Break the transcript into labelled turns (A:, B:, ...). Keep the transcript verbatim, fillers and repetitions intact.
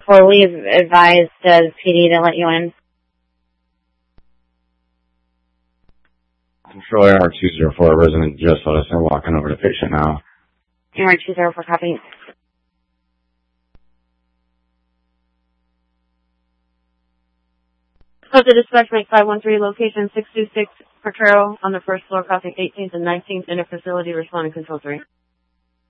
A: four, we've advised uh, P D to let you in.
B: Control A R two zero four, resident just let us know, walking over to patient now.
A: A R two zero four, copy.
C: So the dispatch make five one three, location six two six Portrero on the first floor, crossing eighteenth and nineteenth, in a facility, responding control three.